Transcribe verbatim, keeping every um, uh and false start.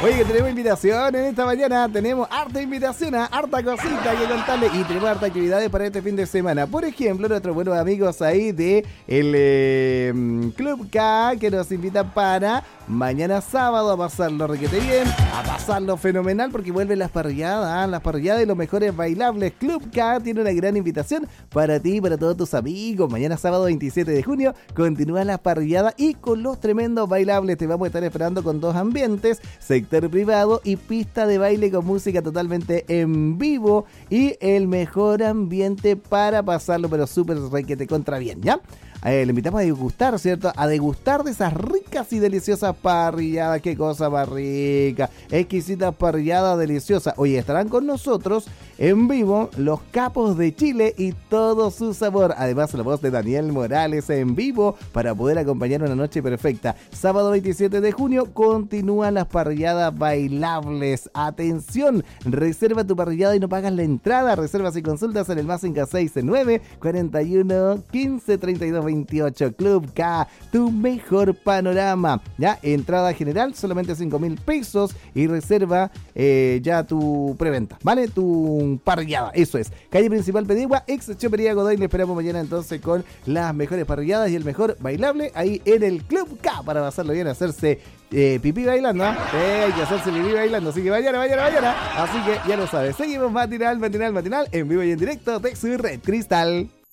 Oye, que tenemos invitación en esta mañana. Tenemos harta invitación, a harta cosita que contarle. Y tenemos harta actividades para este fin de semana. Por ejemplo, nuestros buenos amigos ahí de el eh, Club K, que nos invitan para mañana sábado a pasarlo requete bien, a pasarlo fenomenal, porque vuelven las parrilladas, las parrilladas y los mejores bailables. Club K tiene una gran invitación para ti y para todos tus amigos. Mañana sábado veintisiete de junio continúan las parrilladas y con los tremendos bailables. Te vamos a estar esperando con dos ambientes, sector privado y pista de baile con música totalmente en vivo y el mejor ambiente para pasarlo pero súper requete contra bien, ¿ya? Eh, le invitamos a degustar, ¿cierto? A degustar de esas ricas y deliciosas parrilladas. ¡Qué cosa más rica! Exquisitas parrilladas deliciosas. Hoy estarán con nosotros en vivo los Capos de Chile y todo su sabor. Además, la voz de Daniel Morales en vivo para poder acompañar una noche perfecta. Sábado veintisiete de junio continúan las parrilladas bailables. ¡Atención! Reserva tu parrillada y no pagas la entrada. Reservas y consultas en el más cinco seis nueve, cuarenta y uno, quince, treinta y dos, veintiocho. Club K, tu mejor panorama. Ya, entrada general solamente cinco mil pesos y reserva eh, ya tu preventa, ¿vale? Tu parrillada, eso es. Calle Principal Pedigua, ex Chopería Godoy. Le esperamos mañana entonces con las mejores parrilladas y el mejor bailable ahí en el Club K para pasarlo bien, hacerse eh, pipí bailando, ¿eh? Sí, hay que hacerse pipí bailando, así que mañana, mañana, mañana. Así que ya lo sabes, seguimos matinal, matinal, matinal, en vivo y en directo de su Red Cristal.